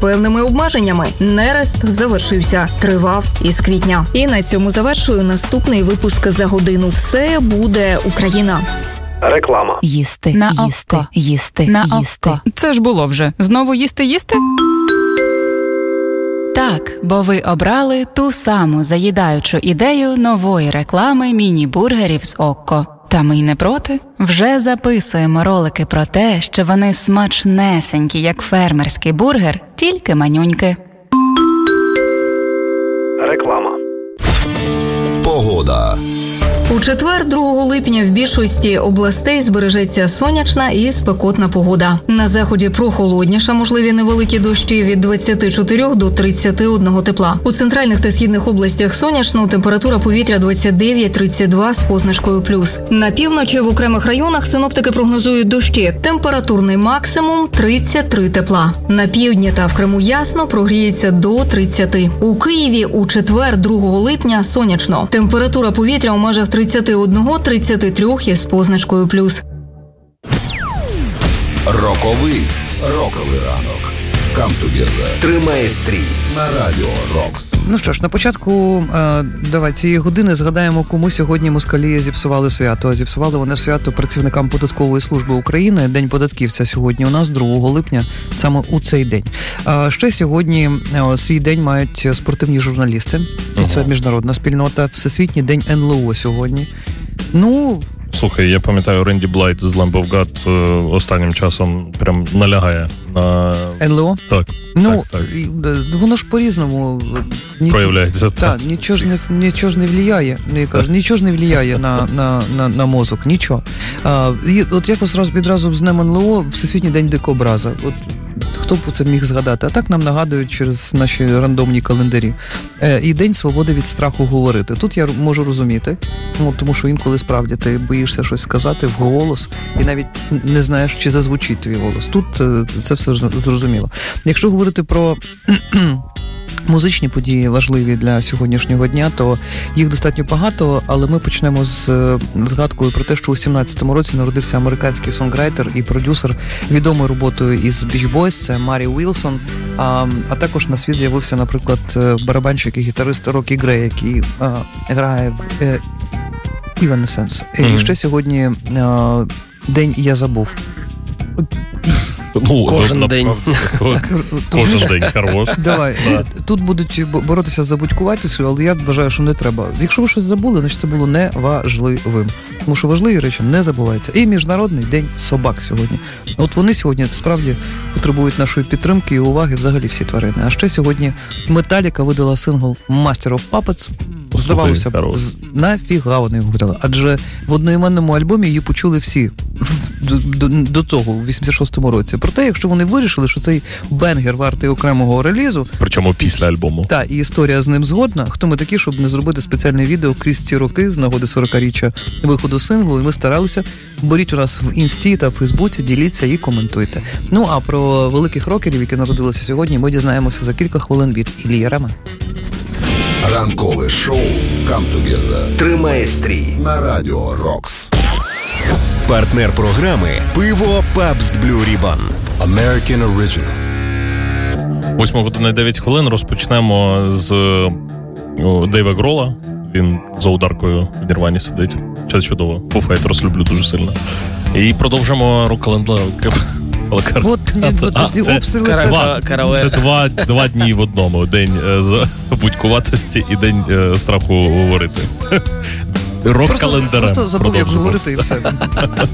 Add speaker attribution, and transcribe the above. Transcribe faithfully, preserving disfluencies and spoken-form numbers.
Speaker 1: певними обмеженнями. Нерест завершився. Тривав із квітня. І на цьому завершую наступний випуск «За годину». Все буде Україна.
Speaker 2: Реклама.
Speaker 3: Їсти,
Speaker 4: на
Speaker 3: їсти,
Speaker 4: око.
Speaker 3: їсти,
Speaker 4: на
Speaker 3: їсти.
Speaker 4: око. Це ж було вже. Знову їсти-їсти? Так, бо ви обрали ту саму заїдаючу ідею нової реклами міні-бургерів з Окко. Та ми й не проти. Вже записуємо ролики про те, що вони смачнесенькі, як фермерський бургер, тільки манюньки.
Speaker 2: Реклама.
Speaker 5: Погода.
Speaker 1: У четвер, другого липня, в більшості областей збережеться сонячна і спекотна погода. На заході прохолодніша, можливі невеликі дощі від двадцяти чотирьох до тридцяти одного тепла. У центральних та східних областях сонячно, температура повітря двадцять дев'ять - тридцять два з позначкою плюс. На півночі в окремих районах синоптики прогнозують дощі. Температурний максимум – тридцять три тепла. На півдні та в Криму ясно, прогріється до тридцяти. У Києві у четвер, другого липня, сонячно. Температура повітря у межах тридцяти одного - тридцяти трьох із позначкою плюс.
Speaker 5: Роковий. Роковий ранок. Come together.
Speaker 2: Тримає стрій.
Speaker 5: На радіо Рокс.
Speaker 6: Ну що ж, на початку е, давай цієї години згадаємо, кому сьогодні москалі зіпсували свято. А зіпсували вони свято працівникам податкової служби України. День податківця сьогодні у нас другого липня, саме у цей день. А ще сьогодні е, свій день мають спортивні журналісти. Ага. Це міжнародна спільнота. Всесвітній день ен ел о сьогодні. Ну...
Speaker 7: Слухай, я пам'ятаю, Ренді Блайт з Lamb of God останнім часом прям налягає на...
Speaker 6: ен ел о?
Speaker 7: Так.
Speaker 6: Ну,
Speaker 7: так, так.
Speaker 6: Воно ж по-різному...
Speaker 7: проявляється. Так,
Speaker 6: так нічого ж не, нічого ж не влияє. Я кажу, нічого ж не влияє на, на, на, на мозок, нічого. А, і от якось раз відразу з днем ен ел о Всесвітній день дикобраза. От хто б це міг згадати? А так нам нагадують через наші рандомні календарі. Е, і День свободи від страху говорити. Тут я можу розуміти, ну, тому що інколи справді ти боїшся щось сказати вголос і навіть не знаєш, чи зазвучить твій голос. Тут е, це все зрозуміло. Якщо говорити про музичні події важливі для сьогоднішнього дня, то їх достатньо багато, але ми почнемо з згадкою про те, що у сімнадцятому році народився американський сонграйтер і продюсер відомою роботою із Beach Boys, це Марі Уілсон, а, а також на світ з'явився, наприклад, барабанщик і гітарист Рокі Грей, який а, грає в е, Evanescence. Mm-hmm. І ще сьогодні а, День «Я забув».
Speaker 7: Ну,
Speaker 2: кожен
Speaker 7: то,
Speaker 2: день.
Speaker 7: Кожен день, хорош.
Speaker 6: Давай, тут будуть боротися за будь-куватістю, але я вважаю, що не треба. Якщо ви щось забули, значить це було неважливим. Тому що важливі речі не забуваються. І Міжнародний день собак сьогодні. От вони сьогодні справді потребують нашої підтримки і уваги взагалі всі тварини. А ще сьогодні Металіка видала сингл Master of Puppets. Здавалося б, нафіга вони його видали? Адже в одноіменному альбомі її почули всі до, до, до того, у вісімдесят шостому році. Проте, якщо вони вирішили, що цей бенгер вартий окремого релізу...
Speaker 7: Причому після альбому.
Speaker 6: Так, і історія з ним згодна. Хто ми такі, щоб не зробити спеціальне відео крізь ці роки з нагоди сорокаріччя виходу синглу. І ми старалися. Беріть у нас в Інсті та в Фейсбуці, діліться і коментуйте. Ну, а про великих рокерів, які народилися сьогодні, ми дізнаємося за кілька хвилин від Іллі Ярема.
Speaker 5: Ранкове шоу Come Together.
Speaker 2: Тримає стрій.
Speaker 5: На радіо Рокс.
Speaker 8: Партнер програми «Пиво Пабст Блю Рібан». American Original.
Speaker 7: восьма година дев'ять хвилин. Розпочнемо з о, Дейва Грола. Він за ударкою в Нірвані сидить. Це чудово. Foo Fighters люблю дуже сильно. І продовжимо рок-календар.
Speaker 6: От,
Speaker 7: це,
Speaker 6: обстріли
Speaker 7: два, це два, два дні в одному. День з будькуватості і день е, страху говорити. Рок-календарем.
Speaker 6: Просто забув, як говорити, і все.